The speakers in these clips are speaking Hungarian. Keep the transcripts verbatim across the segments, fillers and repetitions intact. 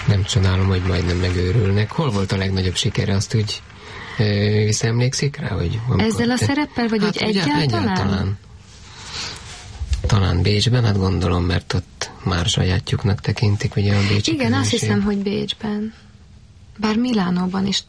Nem csodálom, hogy majdnem megőrülnek. Hol volt a legnagyobb sikere, azt úgy visszaemlékszik rá? Hogy ezzel a te... szereppel, vagy hát, úgy egyáltalán? egyáltalán? Talán Bécsben, hát gondolom, mert ott már sajátjuknak tekintik, ugye a bécsi Igen, közönség. Azt hiszem, hogy Bécsben. Bár Milánóban is.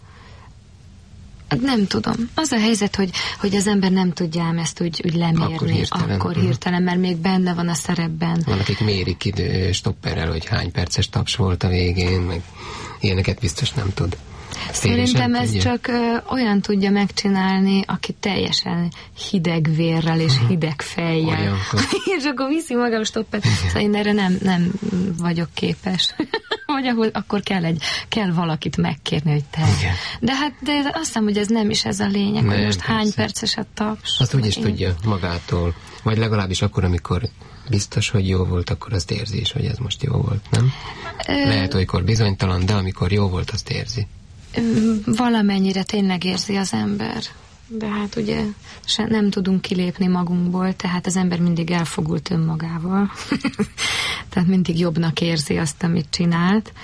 Nem tudom. Az a helyzet, hogy, hogy az ember nem tudja ám ezt úgy, úgy lemérni. Akkor hirtelen. Akkor hirtelen, mert még benne van a szerepben. Van, akik mérik idő stopperrel, hogy hány perces taps volt a végén, meg ilyeneket biztos nem tud. Szerintem ez csak ö, olyan tudja megcsinálni, aki teljesen hideg vérrel és uh-huh. hideg fejjel. És akkor viszi maga a stoppet. Szóval én erre nem, nem vagyok képes. Vagy ahol, akkor kell, egy, kell valakit megkérni, hogy te. Igen. De hát de azt hiszem, hogy ez nem is ez a lényeg, nem, hogy most persze. hány perces a taps. Azt úgyis én... tudja magától. Vagy legalábbis akkor, amikor biztos, hogy jó volt, akkor azt érzi is, hogy ez most jó volt, nem? Ö... Lehet, olykor bizonytalan, de amikor jó volt, azt érzi. Valamennyire tényleg érzi az ember. De hát ugye se nem tudunk kilépni magunkból, tehát az ember mindig elfogult önmagával. Tehát mindig jobbnak érzi azt, amit csinált.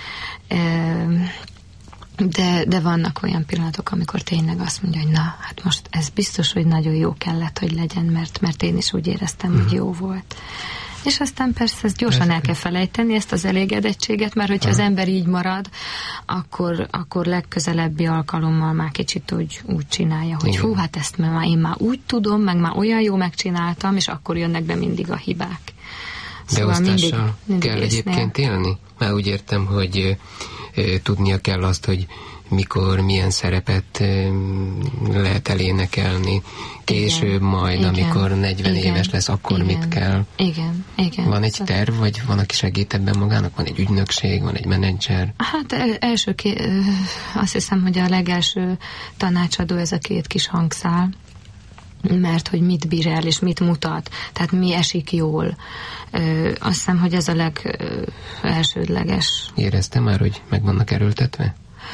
De, de vannak olyan pillanatok, amikor tényleg azt mondja, hogy na, hát most ez biztos, hogy nagyon jó kellett, hogy legyen, mert, mert én is úgy éreztem, mm. hogy jó volt. És aztán persze ezt gyorsan el kell felejteni, ezt az elégedettséget, mert hogyha az ember így marad, akkor, akkor legközelebbi alkalommal már kicsit úgy, úgy csinálja, hogy igen. hú, hát ezt már én már úgy tudom, meg már olyan jó megcsináltam, és akkor jönnek be mindig a hibák. De szóval mindig, mindig kell észnél. Egyébként élni? Már úgy értem, hogy e, tudnia kell azt, hogy mikor, milyen szerepet e, lehet elénekelni, később igen, majd, igen, amikor negyven igen, éves lesz, akkor igen, mit kell. Igen, igen. Van egy terv, vagy van, aki segít ebben magának? Van egy ügynökség, van egy menedzser? Hát első, azt hiszem, hogy a legelső tanácsadó ez a két kis hangszál, mert hogy mit bír el, és mit mutat, tehát mi esik jól. Ö, azt hiszem, hogy ez a legelsődleges. Érezte már, hogy meg vannak erőltetve?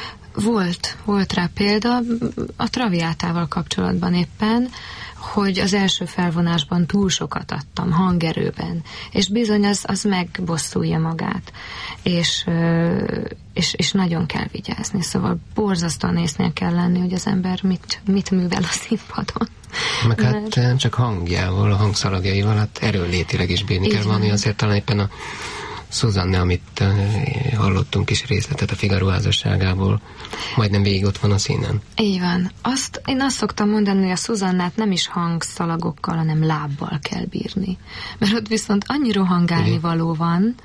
Volt, volt rá példa a Traviátával kapcsolatban éppen, hogy az első felvonásban túl sokat adtam, hangerőben, és bizony az, az megbosszulja magát, és, és, és nagyon kell vigyázni, szóval borzasztóan észnél kell lenni, hogy az ember mit, mit művel a színpadon. Meg hát mert... csak hangjával, a hangszalagjaival, hát erőlétileg is bírni kell valami, azért talán éppen a Szuzanne, amit uh, hallottunk is részletet a Figaro házasságából, majdnem végig ott van a színen. Így van. Azt, én azt szoktam mondani, hogy a Szuzannát nem is hangszalagokkal, hanem lábbal kell bírni. Mert ott viszont annyi rohangálni való van,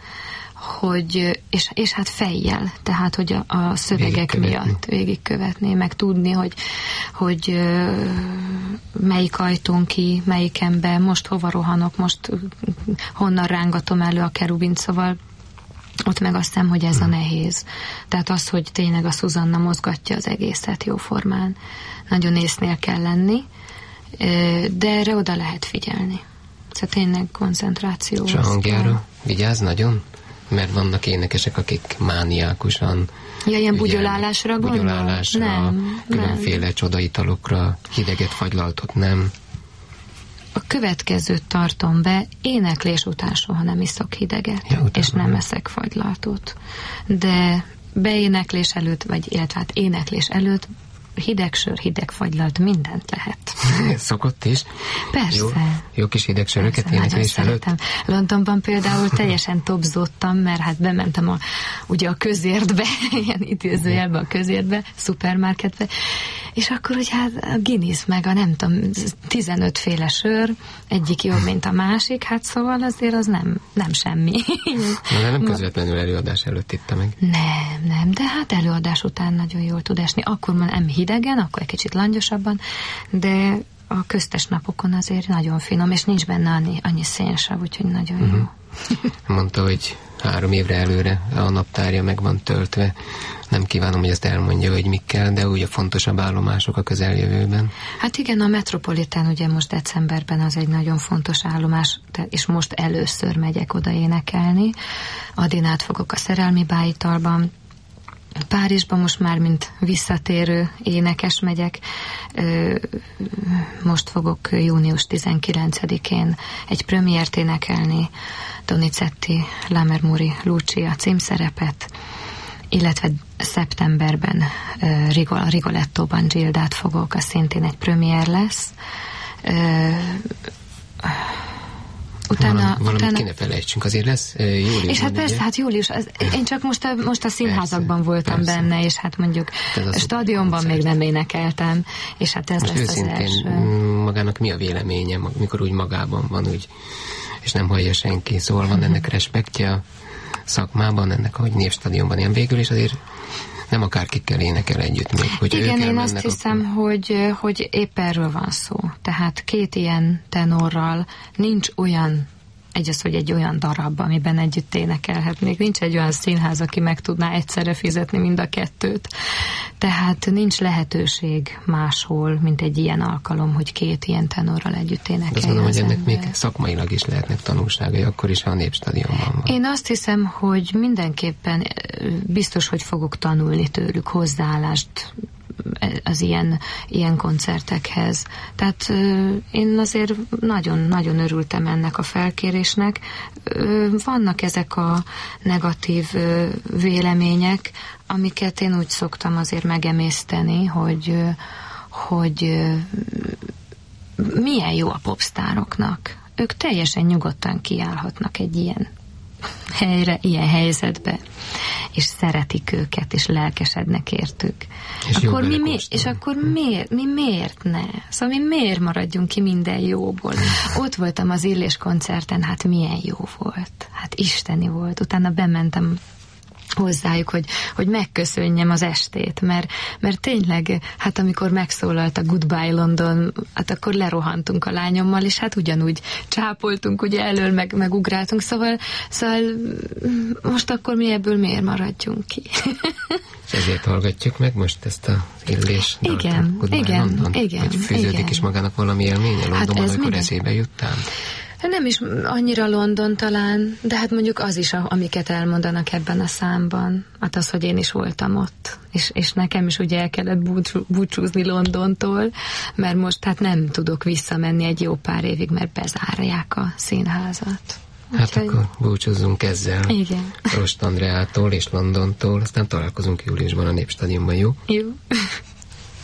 hogy, és, és hát fejjel, tehát, hogy a, a szövegek miatt végigkövetni, meg tudni, hogy, hogy uh, melyik ajtón ki, melyiken be, most hova rohanok, most honnan rángatom elő a kerubint, szóval ott meg azt hiszem, hogy ez a nehéz. Tehát az, hogy tényleg a Szuzanna mozgatja az egészet jóformán. Nagyon észnél kell lenni, de erre oda lehet figyelni. Szóval tényleg koncentráció. És a hangjára vigyáz nagyon? Mert vannak énekesek, akik mániákusan ja, ilyen bugyolálásra gondol? Bugyolálásra, nem, különféle nem. csodaitalokra, hideget, fagylaltot nem. A következőt tartom be, éneklés után soha nem iszok hideget, ja, és nem eszek fagylaltot. De beéneklés előtt, vagy illetve hát éneklés előtt hideg sör, hideg fagylalt, mindent lehet. Szokott is? Persze. Jó, jó kis hideg söröket éneklés előtt? Londonban például teljesen topzottam, mert hát bementem a, ugye a közértbe, ilyen idézőjelbe a közértbe, szupermarketbe, és akkor ugye hát a Guinness meg a nem tudom, tizenöt féle sör, egyik jobb, mint a másik, hát szóval azért az nem, nem semmi. Na, de nem közvetlenül előadás előtt itta meg. Nem, nem, de hát előadás után nagyon jól tud esni. Akkor már nem hidegen, akkor egy kicsit langyosabban, de a köztes napokon azért nagyon finom, és nincs benne annyi, annyi szénsav, úgyhogy nagyon uh-huh. jó. Mondta, hogy három évre előre a naptárja meg van töltve. Nem kívánom, hogy ezt elmondja, hogy mik kell, de úgy a fontosabb állomások a közeljövőben. Hát igen, a Metropolitán ugye most decemberben az egy nagyon fontos állomás, és most először megyek oda énekelni. Adinát fogok a Szerelmi Bájitalban. Párizsban most már, mint visszatérő énekes megyek. Most fogok június tizenkilencedikén egy premiért énekelni, Donizetti, Lammermoori, Lucia címszerepet, illetve szeptemberben uh, Rigol, Rigolettóban Gildát fogok, az szintén egy premier lesz. Uh, Utána, Valami, valamit utána... kéne felejtsünk, azért lesz uh, július. És hát persze, ugye? hát július, az, én csak most a, most a színházakban persze, voltam persze. benne, és hát mondjuk a stadionban még nem énekeltem, és hát ez most lesz az első. Magának mi a véleménye, mikor úgy magában van, úgy, és nem hallja senki, szóval van ennek respektje szakmában, ennek, hogy Népstadionban ilyen végül, és azért nem akárkikkel énekel együtt még. Hogy igen, én azt hiszem, akkor... hogy, hogy épp erről van szó. Tehát két ilyen tenorral nincs olyan, egy az, hogy egy olyan darab, amiben együtt énekelhetnék. Nincs egy olyan színház, aki meg tudná egyszerre fizetni mind a kettőt. Tehát nincs lehetőség máshol, mint egy ilyen alkalom, hogy két ilyen tenorral együtt énekeljen. Azt mondom, hogy ennek még szakmailag is lehetnek tanulságai, akkor is, ha a Népstadionban van. Én azt hiszem, hogy mindenképpen biztos, hogy fogok tanulni tőlük hozzáállást az ilyen, ilyen koncertekhez. Tehát euh, én azért nagyon-nagyon örültem ennek a felkérésnek. Euh, vannak ezek a negatív euh, vélemények, amiket én úgy szoktam azért megemészteni, hogy, euh, hogy euh, milyen jó a popstároknak. Ők teljesen nyugodtan kiállhatnak egy ilyen helyre, ilyen helyzetbe, és szeretik őket, és lelkesednek értük. És, akkor mi, mi, és akkor miért, mi miért ne? Szóval mi miért maradjunk ki minden jóból? Ott voltam az Illés koncerten, hát milyen jó volt. Hát isteni volt. Utána bementem hozzájuk, hogy, hogy megköszönjem az estét, mert, mert tényleg, hát amikor megszólalt a Goodbye London, hát akkor lerohantunk a lányommal, és hát ugyanúgy csápoltunk, ugye elől, meg, megugráltunk, szóval, szóval most akkor mi ebből miért maradjunk ki? És ezért hallgatjuk meg most ezt a Illés dalt, igen, igen, London? igen. Vagy fűződik igen. is magának valami élménye Londonban, hát amikor minden... eszébe juttál? Nem is annyira London talán, de hát mondjuk az is, amiket elmondanak ebben a számban. Hát az, hogy én is voltam ott. És, és nekem is ugye el kellett búcsú, búcsúzni Londontól, mert most hát nem tudok visszamenni egy jó pár évig, mert bezárják a színházat. Hát úgyhogy... akkor búcsúzzunk ezzel. Igen. Rost Andreától és Londontól, aztán találkozunk júliusban a Népstadionban, jó? Jó.